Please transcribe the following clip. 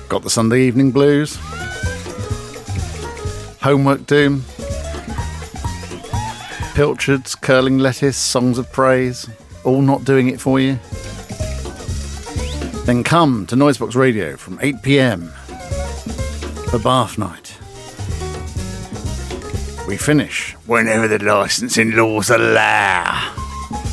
Got the Sunday evening blues? Homework doom? Pilchards, curling lettuce, songs of praise, all not doing it for you? Then come to Noisebox Radio from 8 p.m. for Bath Night. We finish whenever the licensing laws allow.